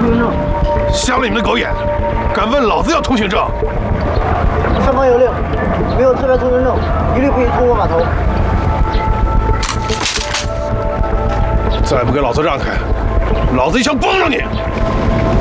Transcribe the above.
通行证。 瞎了你们的狗眼！敢问老子要通行证？ 上方有令，没有特别通行证，一律不许通过码头。 再不给老子让开，老子一枪崩了你！